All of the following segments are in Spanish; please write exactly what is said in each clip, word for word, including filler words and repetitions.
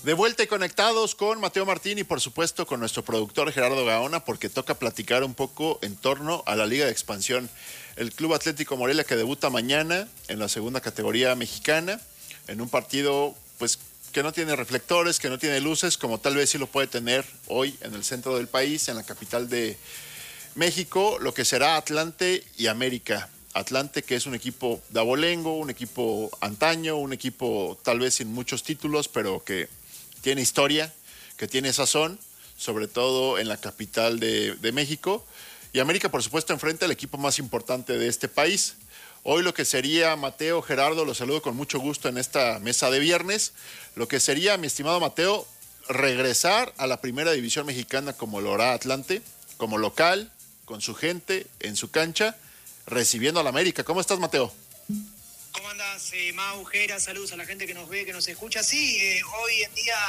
De vuelta y conectados con Mateo Martín y por supuesto con nuestro productor Gerardo Gaona, porque toca platicar un poco en torno a la Liga de Expansión. El Club Atlético Morelia, que debuta mañana en la segunda categoría mexicana, en un partido pues que no tiene reflectores, que no tiene luces, como tal vez sí lo puede tener hoy en el centro del país, en la capital de México, lo que será Atlante y América. Atlante, que es un equipo de abolengo, un equipo antaño, un equipo tal vez sin muchos títulos, pero que tiene historia, que tiene sazón, sobre todo en la capital de, de México. Y América, por supuesto, enfrenta al equipo más importante de este país. Hoy lo que sería, Mateo, Gerardo, los saludo con mucho gusto en esta mesa de viernes. Lo que sería, mi estimado Mateo, regresar a la primera división mexicana como lo hará Atlante, como local, con su gente, en su cancha, recibiendo a la América. ¿Cómo estás, Mateo? ¿Cómo andas, eh, Mau, Jera? Saludos a la gente que nos ve, que nos escucha. Sí, eh, hoy en día,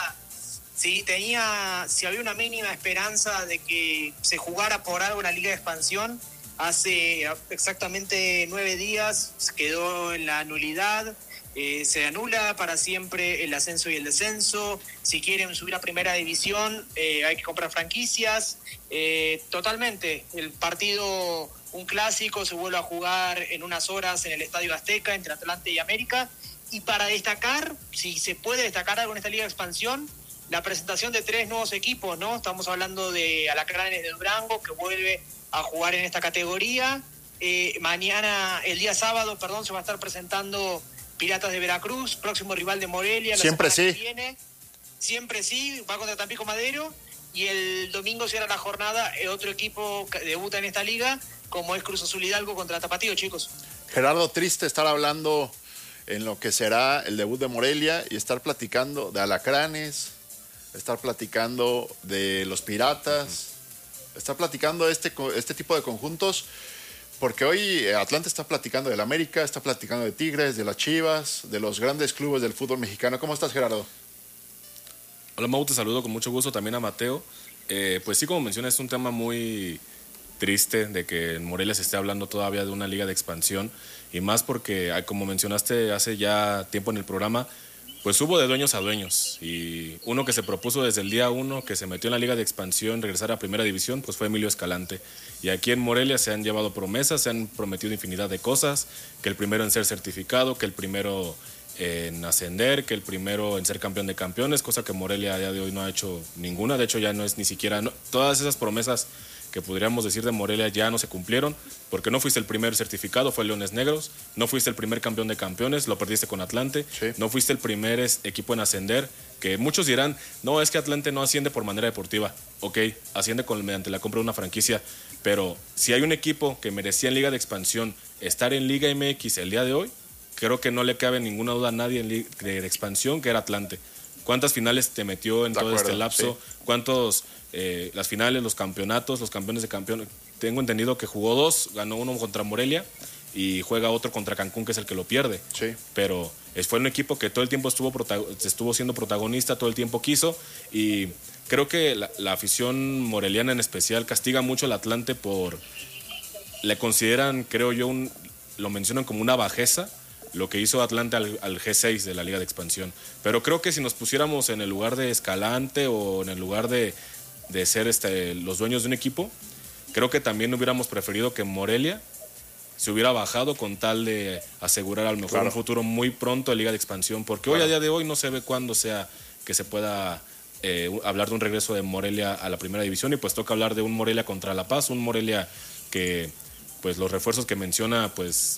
sí, tenía, si había una mínima esperanza de que se jugara por algo en la Liga de Expansión, hace exactamente nueve días quedó en la nulidad. Eh, se anula para siempre el ascenso y el descenso. Si quieren subir a primera división, eh, hay que comprar franquicias. Eh, totalmente, el partido... Un clásico se vuelve a jugar en unas horas en el Estadio Azteca entre Atlante y América. Y para destacar, si se puede destacar algo en esta Liga de Expansión, la presentación de tres nuevos equipos, ¿no? Estamos hablando de Alacranes de Durango, que vuelve a jugar en esta categoría. Eh, mañana, el día sábado, perdón, se va a estar presentando Piratas de Veracruz, próximo rival de Morelia. Siempre sí. Que viene. Siempre sí, va contra Tampico Madero. Y el domingo cierra la jornada, otro equipo que debuta en esta liga, como es Cruz Azul Hidalgo contra Tapatío, chicos. Gerardo, triste estar hablando en lo que será el debut de Morelia y estar platicando de Alacranes, estar platicando de los Piratas, uh-huh. estar platicando de este, este tipo de conjuntos, porque hoy Atlante está platicando del América, está platicando de Tigres, de las Chivas, de los grandes clubes del fútbol mexicano. ¿Cómo estás, Gerardo? Hola, Mau, te saludo con mucho gusto, también a Mateo. Eh, pues sí, como mencionas, es un tema muy triste de que en Morelia se esté hablando todavía de una liga de expansión, y más porque, como mencionaste hace ya tiempo en el programa, pues hubo de dueños a dueños, y uno que se propuso desde el día uno, que se metió en la liga de expansión, regresar a primera división, pues fue Emilio Escalante. Y aquí en Morelia se han llevado promesas, se han prometido infinidad de cosas, que el primero en ser certificado, que el primero en ascender, que el primero en ser campeón de campeones, cosa que Morelia a día de hoy no ha hecho ninguna. De hecho, ya no es ni siquiera, no, todas esas promesas que podríamos decir de Morelia ya no se cumplieron, porque no fuiste el primer certificado, fue Leones Negros, no fuiste el primer campeón de campeones, lo perdiste con Atlante, sí. No fuiste el primer es, equipo en ascender, que muchos dirán, no, es que Atlante no asciende por manera deportiva. Ok, asciende con, mediante la compra de una franquicia, pero si hay un equipo que merecía en Liga de Expansión estar en Liga M X el día de hoy, creo que no le cabe ninguna duda a nadie en Liga de Expansión que era Atlante. ¿Cuántas finales te metió en de todo acuerdo, este lapso? Sí. ¿Cuántos, eh, las finales, los campeonatos, los campeones de campeones? Tengo entendido que jugó dos, ganó uno contra Morelia y juega otro contra Cancún, que es el que lo pierde. Sí. Pero fue un equipo que todo el tiempo estuvo, estuvo siendo protagonista, todo el tiempo quiso, y creo que la, la afición moreliana en especial castiga mucho al Atlante por... Le consideran, creo yo, un, lo mencionan como una bajeza, lo que hizo Atlante al, al G seis de la Liga de Expansión. Pero creo que si nos pusiéramos en el lugar de Escalante o en el lugar de, de ser este, los dueños de un equipo, creo que también hubiéramos preferido que Morelia se hubiera bajado con tal de asegurar a lo mejor claro. un futuro muy pronto de Liga de Expansión, porque claro. hoy a día de hoy no se ve cuándo sea que se pueda eh, hablar de un regreso de Morelia a la primera división, y pues toca hablar de un Morelia contra La Paz, un Morelia que pues los refuerzos que menciona pues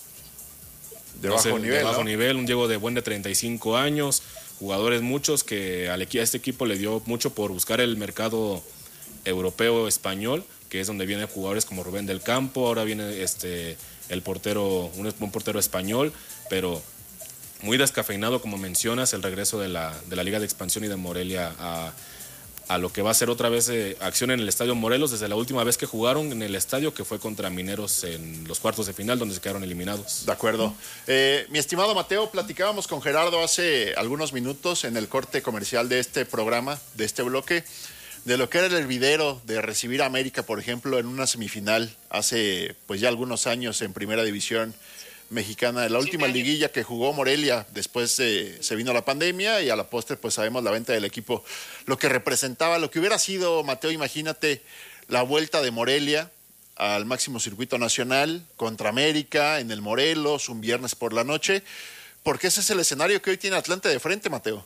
de no bajo sé, nivel, de bajo ¿no? nivel, un Diego de Buen de treinta y cinco años, jugadores muchos que al, a este equipo le dio mucho por buscar el mercado europeo español, que es donde vienen jugadores como Rubén del Campo, ahora viene este el portero, un, un portero español, pero muy descafeinado, como mencionas, el regreso de la, de la Liga de Expansión y de Morelia a, a lo que va a ser otra vez eh, acción en el Estadio Morelos, desde la última vez que jugaron en el estadio, que fue contra Mineros en los cuartos de final, donde se quedaron eliminados. De acuerdo. Eh, mi estimado Mateo, platicábamos con Gerardo hace algunos minutos en el corte comercial de este programa, de este bloque, de lo que era el hervidero de recibir a América, por ejemplo, en una semifinal hace pues ya algunos años en Primera División mexicana, la última años. liguilla que jugó Morelia, después eh, se vino la pandemia y a la postre pues sabemos la venta del equipo, lo que representaba, lo que hubiera sido, Mateo, imagínate la vuelta de Morelia al máximo circuito nacional contra América en el Morelos, un viernes por la noche, porque ese es el escenario que hoy tiene Atlante de frente, Mateo.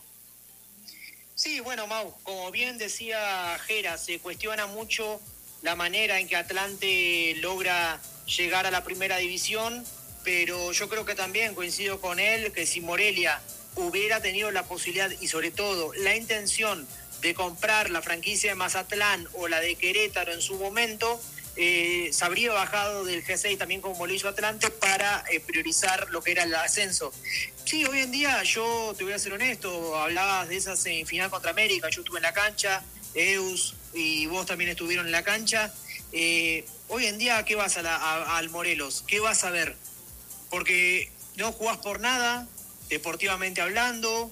Sí, bueno, Mau, como bien decía Jera, se cuestiona mucho la manera en que Atlante logra llegar a la primera división, pero yo creo que también coincido con él que si Morelia hubiera tenido la posibilidad y sobre todo la intención de comprar la franquicia de Mazatlán o la de Querétaro en su momento, eh, se habría bajado del G seis también como lo hizo Atlante para eh, priorizar lo que era el ascenso. Sí, hoy en día yo te voy a ser honesto, hablabas de esa semifinal contra América, yo estuve en la cancha, Eus y vos también estuvieron en la cancha. Eh, hoy en día, ¿qué vas a la, a, al Morelos? ¿Qué vas a ver? Porque no jugás por nada, deportivamente hablando,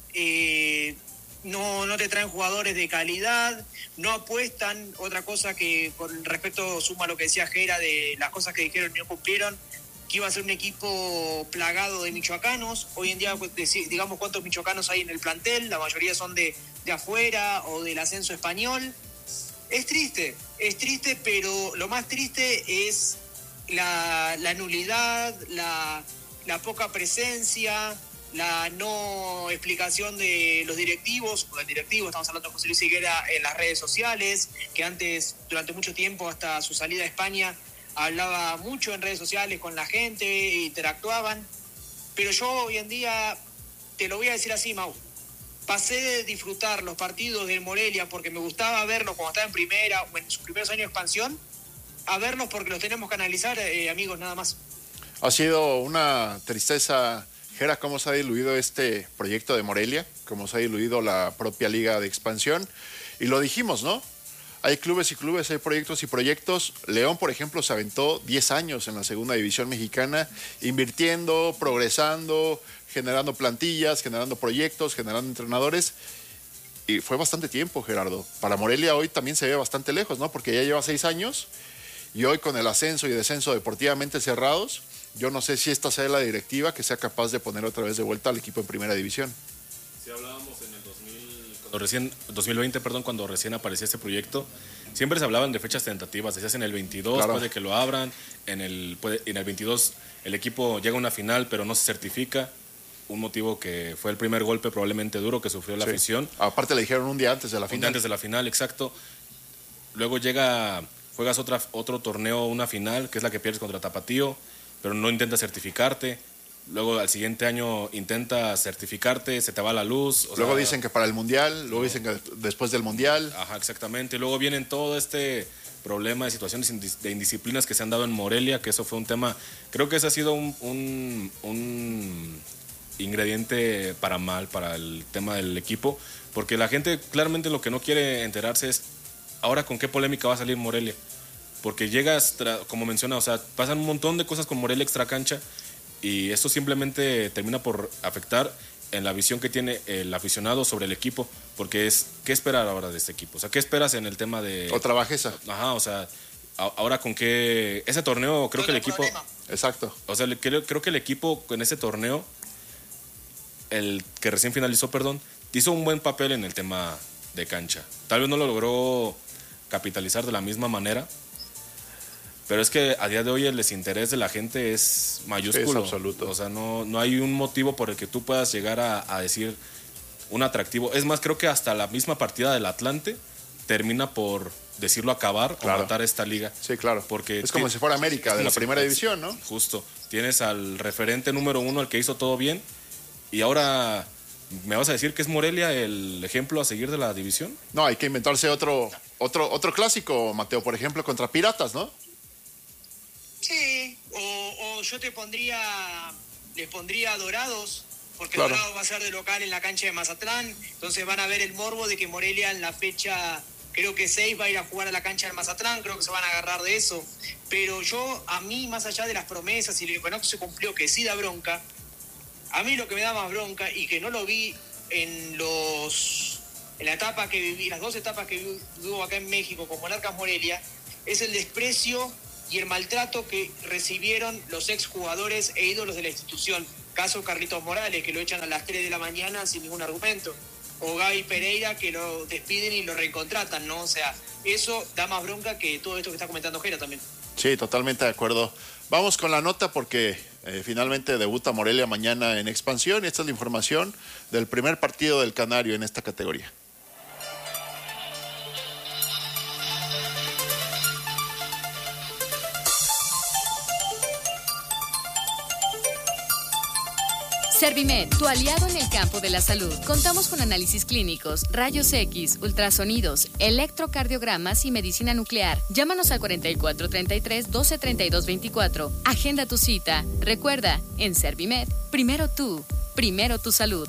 eh, no, no te traen jugadores de calidad, no apuestan, otra cosa que con respecto suma lo que decía Jera de las cosas que dijeron y no cumplieron, que iba a ser un equipo plagado de michoacanos. Hoy en día, digamos, cuántos michoacanos hay en el plantel, la mayoría son de, de afuera o del ascenso español. Es triste, es triste, pero lo más triste es la, la nulidad, la, la poca presencia, la no explicación de los directivos, o del directivo, estamos hablando de José Luis Higuera, en las redes sociales, que antes, durante mucho tiempo, hasta su salida a España, hablaba mucho en redes sociales con la gente, interactuaban, pero yo hoy en día, te lo voy a decir así, Mau, pasé de disfrutar los partidos del Morelia porque me gustaba verlos cuando estaba en primera o en sus primeros años de expansión, a verlos porque los tenemos que analizar, eh, amigos, nada más. Ha sido una tristeza, Jera, cómo se ha diluido este proyecto de Morelia, cómo se ha diluido la propia liga de expansión, y lo dijimos, ¿no? Hay clubes y clubes, hay proyectos y proyectos. León, por ejemplo, se aventó diez años en la segunda división mexicana, invirtiendo, progresando, generando plantillas, generando proyectos, generando entrenadores. Y fue bastante tiempo, Gerardo. Para Morelia hoy también se ve bastante lejos, ¿no? Porque ya lleva seis años y hoy con el ascenso y descenso deportivamente cerrados, yo no sé si esta sea la directiva que sea capaz de poner otra vez de vuelta al equipo en primera división. Sí, hablábamos en el dos mil, cuando recién, dos mil veinte, perdón, cuando recién aparecía este proyecto, siempre se hablaban de fechas tentativas, decías en el veintidós, Claro. puede que lo abran, en el, puede, en el veintidós el equipo llega a una final pero no se certifica, un motivo que fue el primer golpe probablemente duro que sufrió la Sí. afición. Aparte le dijeron un día antes de la Un final. día antes de la final, exacto. Luego llega, juegas otra, otro torneo, una final, que es la que pierdes contra Tapatío, pero no intentas certificarte. Luego al siguiente año intentas certificarte, se te va la luz. O Luego sea, dicen que para el Mundial, luego dicen que después del Mundial. Ajá, exactamente. Luego vienen todo este problema de situaciones indis- de indisciplinas que se han dado en Morelia, que eso fue un tema, creo que ese ha sido un, un, un ingrediente para mal, para el tema del equipo, porque la gente claramente lo que no quiere enterarse es ahora con qué polémica va a salir Morelia, porque llegas, tra- como menciona, o sea, pasan un montón de cosas con Morelia extra cancha y esto simplemente termina por afectar en la visión que tiene el aficionado sobre el equipo, porque es, ¿qué esperar ahora de este equipo? O sea, ¿qué esperas en el tema de... Otra bajeza. Ajá, o sea, a- ahora con qué... Ese torneo, creo que el equipo... Problema. Exacto. O sea, le- creo, creo que el equipo en ese torneo, el que recién finalizó, perdón, hizo un buen papel en el tema de cancha. Tal vez no lo logró capitalizar de la misma manera, pero es que a día de hoy el desinterés de la gente es mayúsculo. Es absoluto. O sea, no, no hay un motivo por el que tú puedas llegar a, a decir un atractivo. Es más, creo que hasta la misma partida del Atlante termina por decirlo acabar Claro. o matar esta liga. Sí, claro. Porque es como ti- si fuera América es de como la si- primera es- división, ¿no? Justo. Tienes al referente número uno, el que hizo todo bien, y ahora me vas a decir que es Morelia el ejemplo a seguir de la división. No, hay que inventarse otro, otro, otro clásico, Mateo, por ejemplo, contra Piratas, ¿no? Sí, o, o yo te pondría, les pondría Dorados, porque Claro. Dorados va a ser de local en la cancha de Mazatlán, entonces van a ver el morbo de que Morelia en la fecha, creo que seis, va a ir a jugar a la cancha de Mazatlán, creo que se van a agarrar de eso, pero yo, a mí, más allá de las promesas y lo que no se cumplió, que sí da bronca, a mí lo que me da más bronca y que no lo vi en los en la etapa que viví, las dos etapas que vivo acá en México con Monarcas Morelia, es el desprecio y el maltrato que recibieron los exjugadores e ídolos de la institución. Caso Carlitos Morales, que lo echan a las tres de la mañana sin ningún argumento. O Gaby Pereira, que lo despiden y lo recontratan, ¿no? O sea, eso da más bronca que todo esto que está comentando Jera también. Sí, totalmente de acuerdo. Vamos con la nota porque eh, finalmente debuta Morelia mañana en expansión y esta es la información del primer partido del Canario en esta categoría. Servimed, tu aliado en el campo de la salud. Contamos con análisis clínicos, rayos X, ultrasonidos, electrocardiogramas y medicina nuclear. Llámanos al cuarenta y cuatro treinta y tres doce treinta y dos veinticuatro. Agenda tu cita. Recuerda, en Servimed, primero tú, primero tu salud.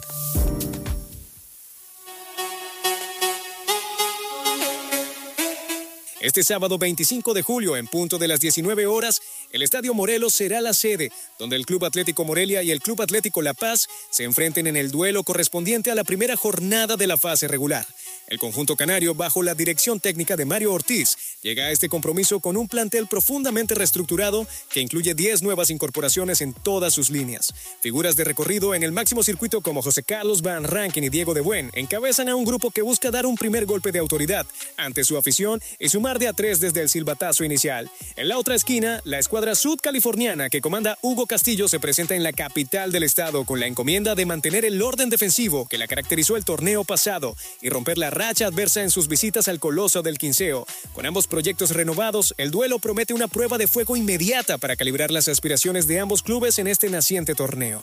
Este sábado veinticinco de julio, en punto de las diecinueve horas, el Estadio Morelos será la sede, donde el Club Atlético Morelia y el Club Atlético La Paz se enfrenten en el duelo correspondiente a la primera jornada de la fase regular. El conjunto canario, bajo la dirección técnica de Mario Ortiz, llega a este compromiso con un plantel profundamente reestructurado que incluye diez nuevas incorporaciones en todas sus líneas. Figuras de recorrido en el máximo circuito como José Carlos Van Rankin y Diego de Buen encabezan a un grupo que busca dar un primer golpe de autoridad ante su afición y sumar de a tres desde el silbatazo inicial. En la otra esquina, la escuadra sudcaliforniana que comanda Hugo Castillo se presenta en la capital del estado con la encomienda de mantener el orden defensivo que la caracterizó el torneo pasado y romper la racha adversa en sus visitas al Coloso del Quinceo. Con ambos proyectos renovados, el duelo promete una prueba de fuego inmediata para calibrar las aspiraciones de ambos clubes en este naciente torneo.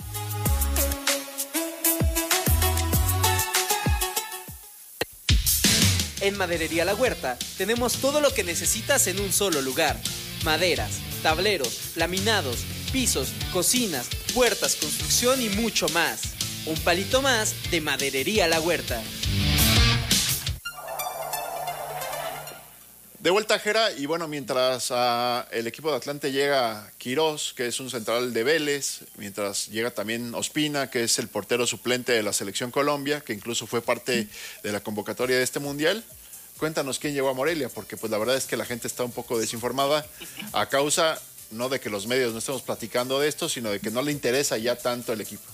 En Maderería La Huerta tenemos todo lo que necesitas en un solo lugar. Maderas, tableros, laminados, pisos, cocinas, puertas, construcción y mucho más. Un palito más de Maderería La Huerta. De vuelta, Jera, y bueno, mientras uh, el equipo de Atlante llega Quirós, que es un central de Vélez, mientras llega también Ospina, que es el portero suplente de la Selección Colombia, que incluso fue parte de la convocatoria de este Mundial. Cuéntanos quién llegó a Morelia, porque pues la verdad es que la gente está un poco desinformada a causa, no de que los medios no estemos platicando de esto, sino de que no le interesa ya tanto el equipo.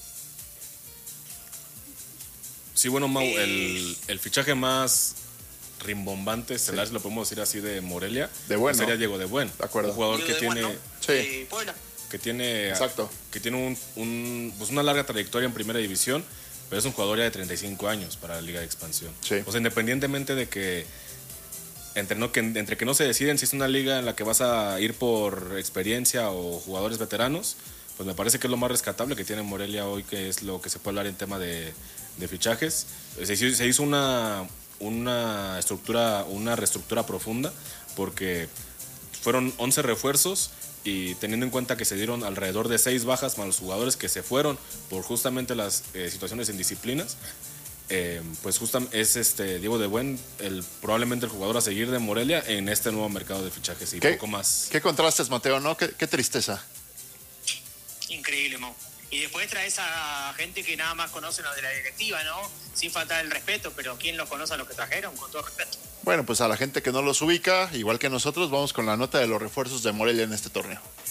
Sí, bueno, Mau, el, el fichaje más rimbombante, estelar, sí, lo podemos decir así, de Morelia, de bueno, sería Diego de Buen, de acuerdo, un jugador Diego que de tiene, Buen, ¿no? Sí, Puebla, que tiene, exacto, que tiene un, un, pues una larga trayectoria en primera división, pero es un jugador ya de treinta y cinco años para la Liga de Expansión. Sí. O sea, independientemente de que entre, no, que entre que no se deciden si es una liga en la que vas a ir por experiencia o jugadores veteranos, pues me parece que es lo más rescatable que tiene Morelia hoy, que es lo que se puede hablar en tema de, de fichajes. Se, se hizo una una estructura, una reestructura profunda, porque fueron once refuerzos y teniendo en cuenta que se dieron alrededor de seis bajas más los jugadores que se fueron por justamente las eh, situaciones en disciplinas, eh, pues justamente es este Diego de Buen el, probablemente el jugador a seguir de Morelia en este nuevo mercado de fichajes y ¿Qué, poco más. Qué contrastes, Mateo, ¿no? Qué, qué tristeza. Increíble, Mau. Y después traes a gente que nada más conocen los de la directiva, ¿no? Sin faltar el respeto, pero ¿quién los conoce a los que trajeron? Con todo respeto. Bueno, pues a la gente que no los ubica, igual que nosotros, vamos con la nota de los refuerzos de Morelia en este torneo.